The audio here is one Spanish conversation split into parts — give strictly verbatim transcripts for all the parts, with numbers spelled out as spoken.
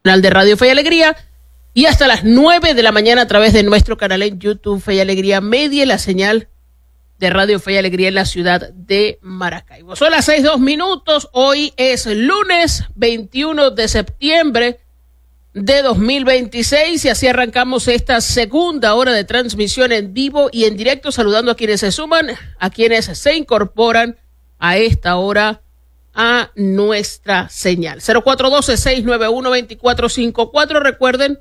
de Radio Fe y Alegría, y hasta las nueve de la mañana a través de nuestro canal en YouTube Fe y Alegría Media, la señal de Radio Fe y Alegría en la ciudad de Maracaibo. Son las seis, dos minutos. Hoy es lunes veintiuno de septiembre de dos mil veintiséis y así arrancamos esta segunda hora de transmisión en vivo y en directo, saludando a quienes se suman, a quienes se incorporan a esta hora a nuestra señal. cero cuatro uno dos, seis nueve uno, dos cuatro cinco cuatro. Recuerden,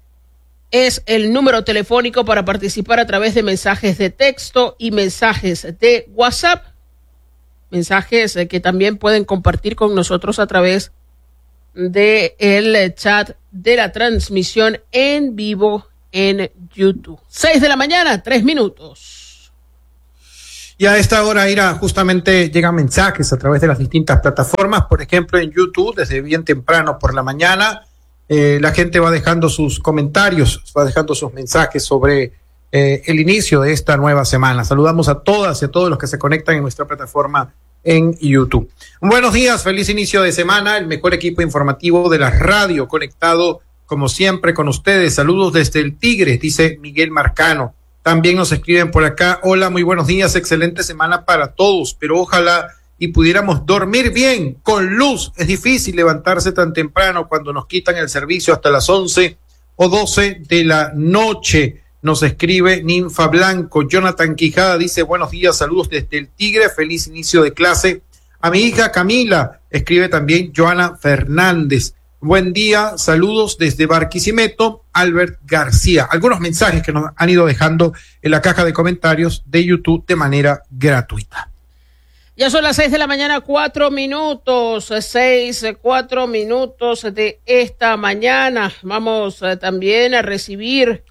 es el número telefónico para participar a través de mensajes de texto y mensajes de WhatsApp. Mensajes que también pueden compartir con nosotros a través de el chat de la transmisión en vivo en YouTube. Seis de la mañana, tres minutos. Y a esta hora, Ira, justamente llegan mensajes a través de las distintas plataformas. Por ejemplo, en YouTube, desde bien temprano por la mañana, eh, la gente va dejando sus comentarios, va dejando sus mensajes sobre eh, el inicio de esta nueva semana. Saludamos a todas y a todos los que se conectan en nuestra plataforma en YouTube. Buenos días, feliz inicio de semana, el mejor equipo informativo de la radio, conectado como siempre con ustedes. Saludos desde el Tigre, dice Miguel Marcano. También nos escriben por acá: hola, muy buenos días, excelente semana para todos, pero ojalá y pudiéramos dormir bien, con luz. Es difícil levantarse tan temprano cuando nos quitan el servicio hasta las once o doce de la noche. Nos escribe Ninfa Blanco. Jonathan Quijada dice: buenos días, saludos desde el Tigre, feliz inicio de clase. A mi hija Camila, escribe también Joana Fernández. Buen día, saludos desde Barquisimeto, Albert García. Algunos mensajes que nos han ido dejando en la caja de comentarios de YouTube de manera gratuita. Ya son las seis de la mañana, cuatro minutos, seis, cuatro minutos de esta mañana. Vamos eh, también a recibir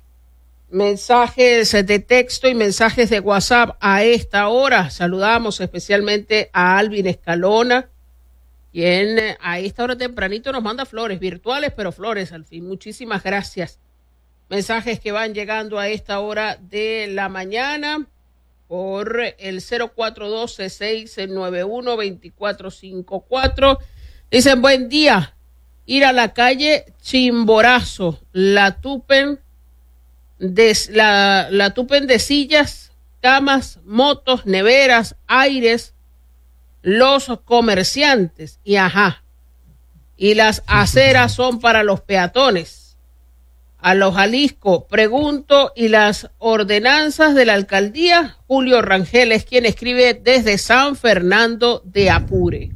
mensajes de texto y mensajes de WhatsApp a esta hora. Saludamos especialmente a Alvin Escalona, quien a esta hora tempranito nos manda flores virtuales, pero flores al fin. Muchísimas gracias. Mensajes que van llegando a esta hora de la mañana por el cero cuatro uno dos, seis nueve uno, dos cuatro cinco cuatro. Dicen: buen día, ir a la calle Chimborazo, la tupen de, la, la tupen de sillas, camas, motos, neveras, aires, los comerciantes, y ajá, y las aceras son para los peatones. A los Jalisco, pregunto, y las ordenanzas de la alcaldía. Julio Rangel es quien escribe desde San Fernando de Apure.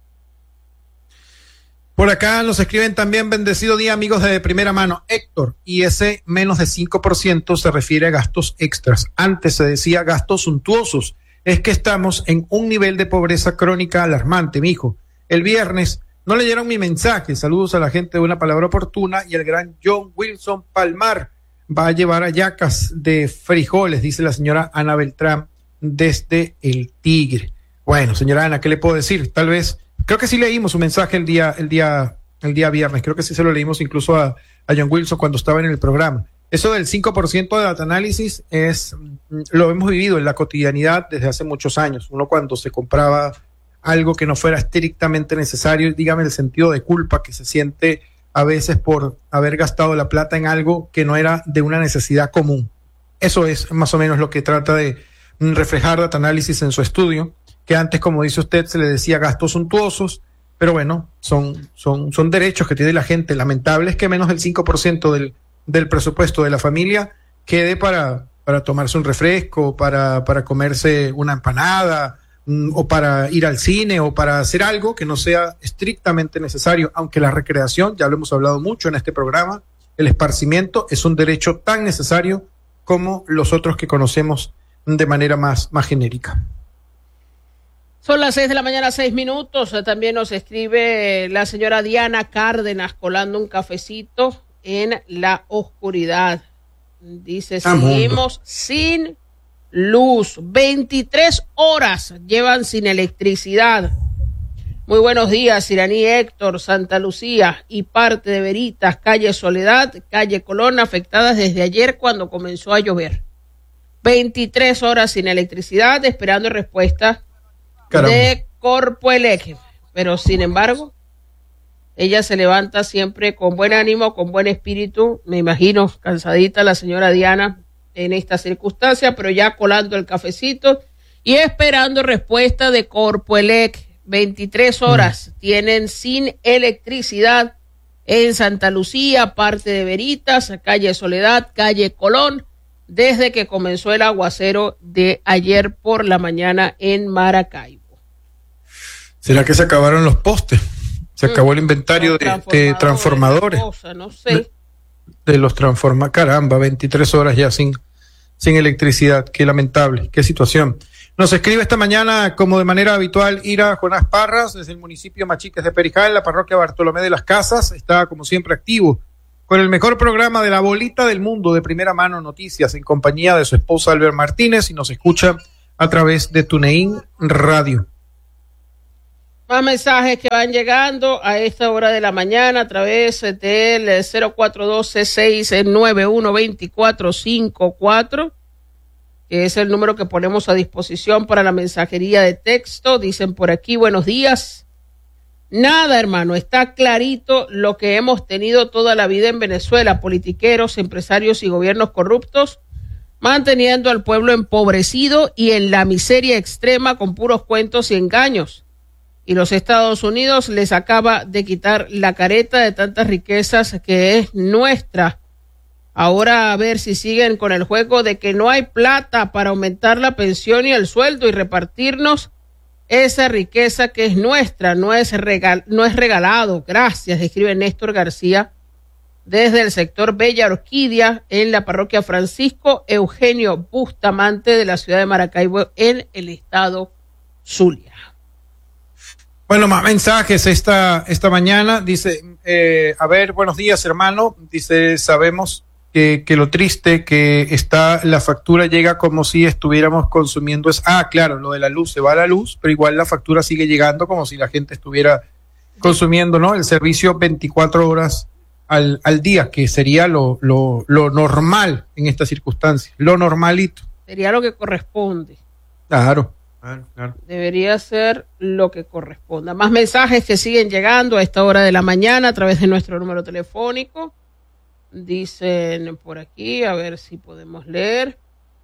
Por acá nos escriben también: bendecido día, amigos de primera mano. Héctor, y ese menos de cinco por ciento se refiere a gastos extras. Antes se decía gastos suntuosos. Es que estamos en un nivel de pobreza crónica alarmante, mijo. El viernes no leyeron mi mensaje. Saludos a la gente de Una Palabra Oportuna, y el gran John Wilson Palmar va a llevar hallacas de frijoles, dice la señora Ana Beltrán desde el Tigre. Bueno, señora Ana, ¿qué le puedo decir? Tal vez, creo que sí leímos su mensaje el día, el día, el día viernes. Creo que sí se lo leímos incluso a, a John Wilson cuando estaba en el programa. Eso del cinco por ciento de data análisis es, lo hemos vivido en la cotidianidad desde hace muchos años. Uno, cuando se compraba algo que no fuera estrictamente necesario, dígame el sentido de culpa que se siente a veces por haber gastado la plata en algo que no era de una necesidad común. Eso es más o menos lo que trata de reflejar data análisis en su estudio, que antes, como dice usted, se le decía gastos suntuosos, pero bueno, son, son, son derechos que tiene la gente. Lamentable es que menos del cinco por ciento del, del presupuesto de la familia quede para, para tomarse un refresco, para, para comerse una empanada, o para ir al cine, o para hacer algo que no sea estrictamente necesario, aunque la recreación, ya lo hemos hablado mucho en este programa, el esparcimiento es un derecho tan necesario como los otros que conocemos de manera más, más genérica. Son las seis de la mañana, seis minutos. También nos escribe la señora Diana Cárdenas, colando un cafecito en la oscuridad. Dice: seguimos sin luz. veintitrés horas llevan sin electricidad. Muy buenos días, Iraní, Héctor, Santa Lucía y parte de Veritas, calle Soledad, calle Colón, afectadas desde ayer cuando comenzó a llover. veintitrés horas sin electricidad, esperando respuesta Caramba. de Corpoelec. Pero sin embargo, Ella se levanta siempre con buen ánimo, con buen espíritu. Me imagino cansadita la señora Diana en esta circunstancia, pero ya colando el cafecito y esperando respuesta de Corpoelec. veintitrés horas mm. tienen sin electricidad en Santa Lucía, parte de Veritas, calle Soledad, calle Colón, desde que comenzó el aguacero de ayer por la mañana en Maracaibo. ¿Será que se acabaron los postes? Se mm. acabó el inventario de, de transformadores. Cosa, no sé. De, de los transformadores. Caramba, veintitrés horas ya sin, sin electricidad. Qué lamentable, qué situación. Nos escribe esta mañana, como de manera habitual, Ira Jonás Parras, desde el municipio Machiques de Perijal, la parroquia Bartolomé de las Casas. Está, como siempre, activo con el mejor programa de la bolita del mundo de primera mano noticias, en compañía de su esposa Albert Martínez, y nos escucha a través de TuneIn Radio. Más mensajes que van llegando a esta hora de la mañana a través del cero cuatro dos seis nueve uno dos cuatro cinco cuatro, que es el número que ponemos a disposición para la mensajería de texto. Dicen por aquí, buenos días. Nada, hermano, está clarito lo que hemos tenido toda la vida en Venezuela, politiqueros, empresarios y gobiernos corruptos, manteniendo al pueblo empobrecido y en la miseria extrema con puros cuentos y engaños. Y los Estados Unidos les acaba de quitar la careta de tantas riquezas que es nuestra. Ahora a ver si siguen con el juego de que no hay plata para aumentar la pensión y el sueldo y repartirnos esa riqueza que es nuestra, no es regal, no es regalado. Gracias, escribe Néstor García desde el sector Bella Orquídea en la parroquia Francisco Eugenio Bustamante de la ciudad de Maracaibo en el estado Zulia. Bueno, más mensajes esta, esta mañana. Dice, eh, a ver, buenos días, hermano. Dice, sabemos que, que lo triste que está, la factura llega como si estuviéramos consumiendo. Es, ah, claro, lo de la luz, se va a la luz, pero igual la factura sigue llegando como si la gente estuviera consumiendo, ¿no? El servicio veinticuatro horas al, al día, que sería lo, lo, lo normal en esta circunstancia, lo normalito. Sería lo que corresponde. Claro. Claro, claro. Debería ser lo que corresponda. Más mensajes que siguen llegando a esta hora de la mañana a través de nuestro número telefónico. Dicen por aquí, a ver si podemos leer.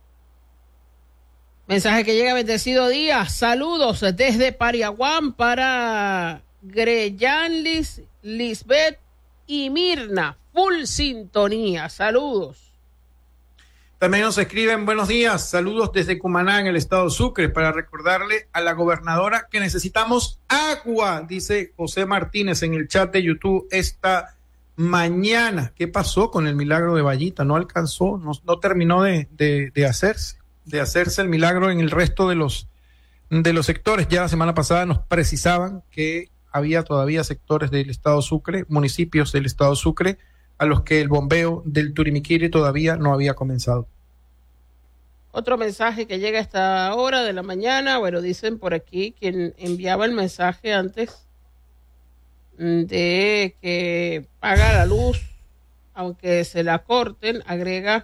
Mensaje que llega, bendecido día. Saludos desde Pariaguán para Greyanlis, Lisbeth y Mirna. Full sintonía. Saludos. También nos escriben, buenos días, saludos desde Cumaná, en el estado Sucre, para recordarle a la gobernadora que necesitamos agua, dice José Martínez en el chat de YouTube esta mañana. ¿Qué pasó con el milagro de Vallita? No alcanzó, no, no terminó de, de, de hacerse, de hacerse el milagro en el resto de los, de los sectores. Ya la semana pasada nos precisaban que había todavía sectores del estado Sucre, municipios del estado Sucre, a los que el bombeo del Turimiquiri todavía no había comenzado. Otro mensaje que llega a esta hora de la mañana, bueno, dicen por aquí, quien enviaba el mensaje antes de que paga la luz, aunque se la corten, agrega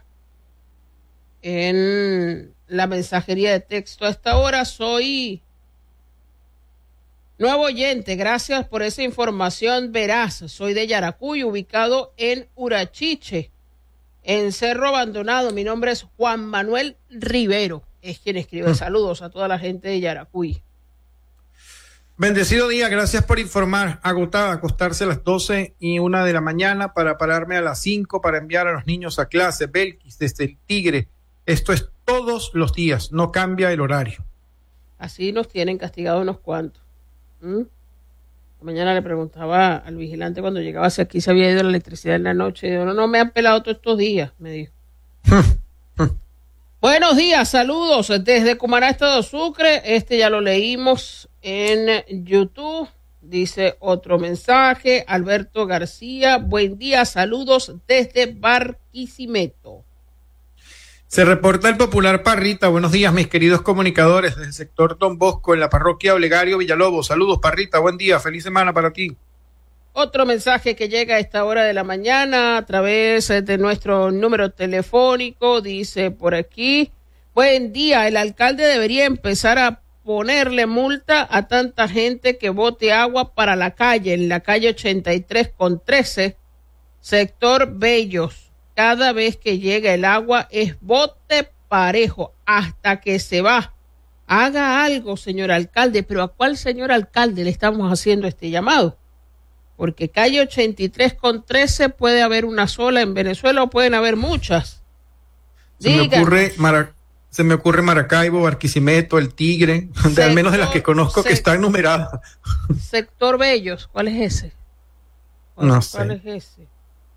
en la mensajería de texto. A esta hora soy nuevo oyente, gracias por esa información veraz. Soy de Yaracuy, ubicado en Urachiche, en Cerro Abandonado. Mi nombre es Juan Manuel Rivero, es quien escribe. Saludos a toda la gente de Yaracuy. Bendecido día, gracias por informar. Agotada, acostarse a las doce y una de la mañana para pararme a las cinco para enviar a los niños a clase. Belkis, desde el Tigre. Esto es todos los días, no cambia el horario. Así nos tienen castigados unos cuantos. ¿Mm? Mañana le preguntaba al vigilante cuando llegaba si aquí se había ido la electricidad en la noche. Y yo, no, no me han pelado todos estos días, me dijo. Buenos días, saludos desde Cumaná, estado Sucre. Este ya lo leímos en YouTube. Dice otro mensaje, Alberto García. Buen día, saludos desde Barquisimeto. Se reporta el popular Parrita. Buenos días, mis queridos comunicadores del sector Don Bosco en la parroquia Olegario Villalobos. Saludos, Parrita, buen día, feliz semana para ti. Otro mensaje que llega a esta hora de la mañana a través de nuestro número telefónico, dice por aquí, buen día, el alcalde debería empezar a ponerle multa a tanta gente que bote agua para la calle, en la calle ochenta y tres con trece, sector Bellos. Cada vez que llega el agua es bote parejo hasta que se va. Haga algo, señor alcalde, pero ¿a cuál señor alcalde le estamos haciendo este llamado? Porque calle ochenta y tres con trece puede haber una sola en Venezuela o pueden haber muchas. Se me ocurre, Mara, se me ocurre Maracaibo, Barquisimeto, El Tigre, sector, de, al menos de las que conozco que están numeradas. Sector Bellos, ¿cuál es ese? ¿Cuál, no sé. ¿Cuál es ese?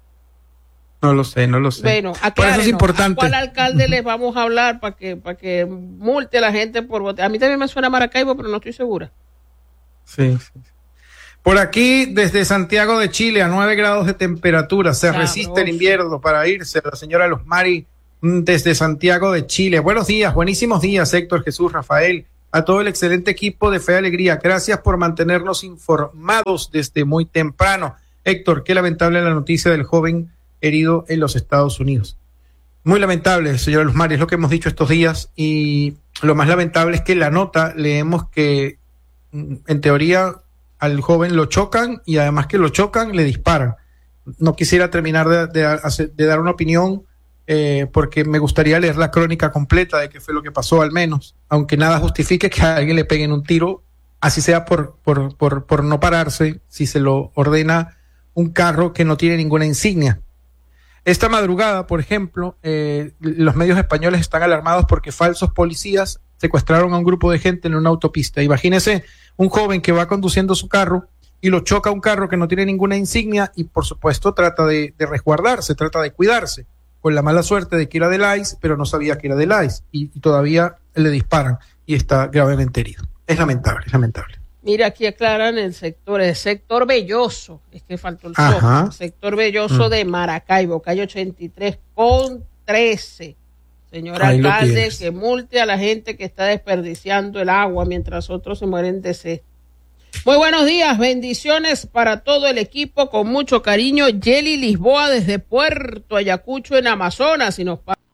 No lo sé, no lo sé. Bueno, por eso es importante. ¿A cuál alcalde les vamos a hablar para que para que multe a la gente por votar? A mí también me suena Maracaibo, pero no estoy segura. Sí, sí. Por aquí, desde Santiago de Chile, a nueve grados de temperatura, se Sabroso. resiste el invierno para irse la señora Luz Mari desde Santiago de Chile. Buenos días, buenísimos días, Héctor, Jesús, Rafael, a todo el excelente equipo de Fe y Alegría. Gracias por mantenernos informados desde muy temprano. Héctor, qué lamentable la noticia del joven herido en los Estados Unidos. Muy lamentable, señora Luz Mari, es lo que hemos dicho estos días, y lo más lamentable es que en la nota leemos que en teoría al joven lo chocan y además que lo chocan le disparan. No quisiera terminar de, de, de dar una opinión eh, porque me gustaría leer la crónica completa de qué fue lo que pasó, al menos, aunque nada justifique que a alguien le peguen un tiro, así sea por, por, por, por no pararse, si se lo ordena un carro que no tiene ninguna insignia. Esta madrugada, por ejemplo, eh, los medios españoles están alarmados porque falsos policías secuestraron a un grupo de gente en una autopista. Imagínese un joven que va conduciendo su carro y lo choca un carro que no tiene ninguna insignia y, por supuesto, trata de, de resguardarse, trata de cuidarse, con la mala suerte de que era del I C E, pero no sabía que era del I C E y, y todavía le disparan y está gravemente herido. Es lamentable, es lamentable. Mira, aquí aclaran el sector, el sector Belloso, es que faltó el software, sector Belloso mm. de Maracaibo, calle ochenta y tres con trece. Señor Ahí alcalde, que multe a la gente que está desperdiciando el agua mientras otros se mueren de sed. Muy buenos días, bendiciones para todo el equipo, con mucho cariño, Yeli Lisboa desde Puerto Ayacucho en Amazonas, y nos